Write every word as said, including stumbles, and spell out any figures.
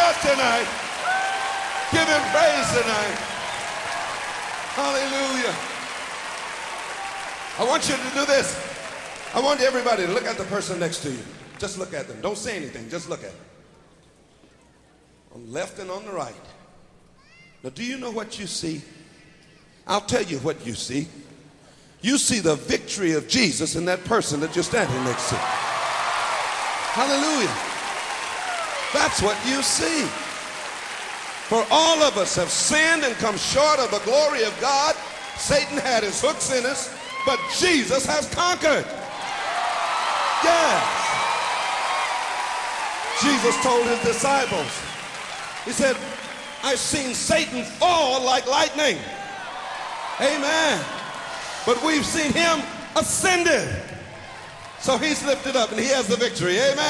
God tonight. Give him praise tonight. Hallelujah. I want you to do this. I want everybody to look at the person next to you. Just look at them. Don't say anything. Just look at them. On the left and on the right. Now, do you know what you see? I'll tell you what you see. You see the victory of Jesus in that person that you're standing next to. Hallelujah. That's what you see. For all of us have sinned and come short of the glory of God. Satan had his hooks in us, but Jesus has conquered. Yes. Jesus told his disciples, he said, I've seen Satan fall like lightning. Amen. But we've seen him ascended. So he's lifted up and he has the victory. Amen.